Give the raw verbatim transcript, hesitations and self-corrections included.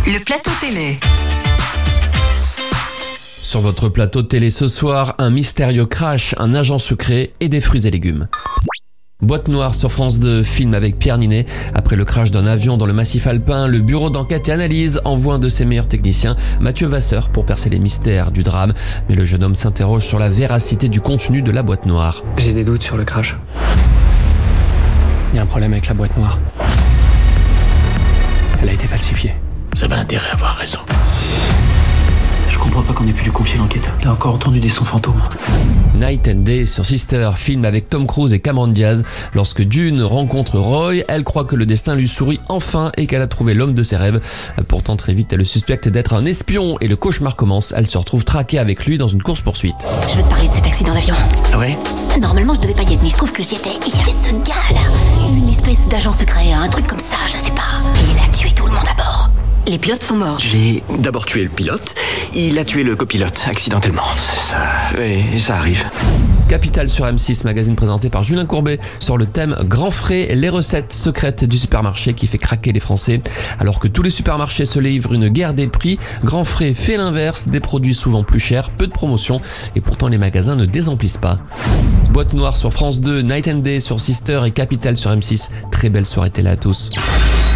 Le plateau télé. Sur votre plateau télé ce soir, un mystérieux crash, un agent secret et des fruits et légumes. Boîte noire sur France deux, film avec Pierre Ninet. Après le crash d'un avion dans le massif alpin, le bureau d'enquête et analyse envoie un de ses meilleurs techniciens, Mathieu Vasseur, pour percer les mystères du drame. Mais le jeune homme s'interroge sur la véracité du contenu de la boîte noire. J'ai des doutes sur le crash. Il y a un problème avec la boîte noire. Elle a été falsifiée. Vous avez intérêt à avoir raison. Je comprends pas qu'on ait pu lui confier l'enquête. Il a encore entendu des sons fantômes. Night and Day sur Sister, film avec Tom Cruise et Cameron Diaz. Lorsque Dune rencontre Roy, elle croit que le destin lui sourit enfin et qu'elle a trouvé l'homme de ses rêves. Pourtant, très vite, elle le suspecte d'être un espion et le cauchemar commence. Elle se retrouve traquée avec lui dans une course-poursuite. Je veux te parler de cet accident d'avion. Ah ouais? Normalement, je devais pas y être, mais il se trouve que j'y étais. Et il y avait ce gars là, une espèce d'agent secret, un truc comme ça, je sais pas. Et il a tué tout le monde à bord. Les pilotes sont morts. J'ai d'abord tué le pilote, il a tué le copilote, accidentellement. C'est ça, oui, ça arrive. Capital sur M six, magazine présenté par Julien Courbet sur le thème Grand Frais, les recettes secrètes du supermarché qui fait craquer les Français. Alors que tous les supermarchés se livrent une guerre des prix, Grand Frais fait l'inverse, des produits souvent plus chers, peu de promotion et pourtant les magasins ne désemplissent pas. Boîte noire sur France deux, Night and Day sur Sister et Capital sur M six. Très belle soirée télé à tous.